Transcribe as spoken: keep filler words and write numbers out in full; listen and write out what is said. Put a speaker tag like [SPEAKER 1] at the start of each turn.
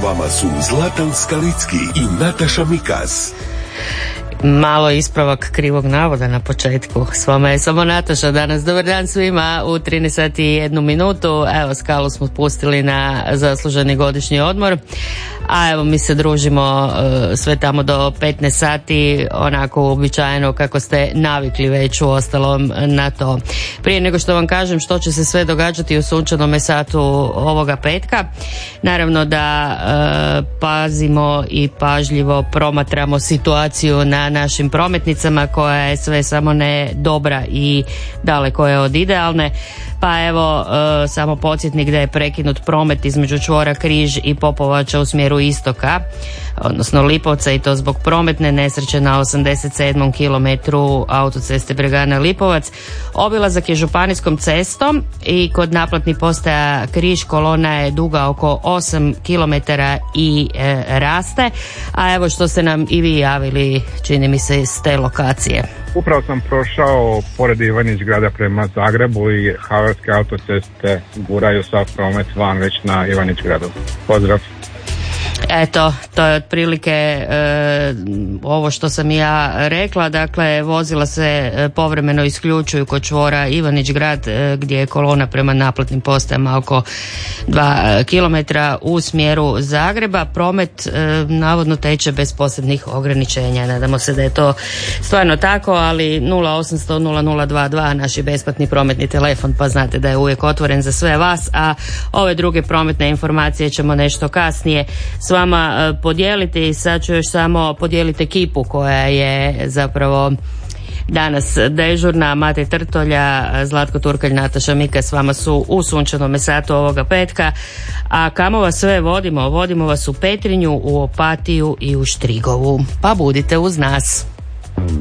[SPEAKER 1] vama su Zlatan Skalicki i Nataša Mikas.
[SPEAKER 2] Malo ispravak krivog navoda na početku. S vama je samo Nataša danas. Dobar dan svima u trinaest sati i jednu minutu. Evo, Skalu smo pustili na zasluženi godišnji odmor. A evo, mi se družimo uh, sve tamo do petnaest sati, onako uobičajeno kako ste navikli već u ostalom na to. Prije nego što vam kažem što će se sve događati u sunčanome satu ovoga petka, naravno da uh, pazimo i pažljivo promatramo situaciju na našim prometnicama koja je sve samo ne dobra i daleko je od idealne. Pa evo, e, samo podsjetnik da je prekinut promet između čvora Križ i Popovača u smjeru istoka, odnosno Lipovca, i to zbog prometne nesreće na osamdeset sedmom kilometru autoceste Bregana Lipovac. Obilazak je županijskom cestom i kod naplatnih postaja Križ kolona je duga oko osam kilometara i e, raste. A evo što ste nam i vi javili, čini mi se, iz te lokacije.
[SPEAKER 3] Upravo sam prošao pored Ivanić grada prema Zagrebu i Havarske autoceste guraju sav promet van već na Ivanić gradu. Pozdrav.
[SPEAKER 2] Eto, to je otprilike e, ovo što sam ja rekla. Dakle, vozila se e, povremeno isključuju kod čvora Ivanić grad e, gdje je kolona prema naplatnim postajama oko dva kilometra u smjeru Zagreba. Promet e, navodno teče bez posebnih ograničenja. Nadamo se da je to stvarno tako, ali nula osamsto nula nula dva dva naš je besplatni prometni telefon, pa znate da je uvijek otvoren za sve vas, a ove druge prometne informacije ćemo nešto kasnije s vama podijeliti. I sad ću još samo podijeliti ekipu koja je zapravo danas dežurna. Matej Trtolja, Zlatko Turkalj, Nataša Mika s vama su u sunčanome satu ovoga petka. A kamo vas sve vodimo? Vodimo vas u Petrinju, u Opatiju i u Štrigovu. Pa budite uz nas.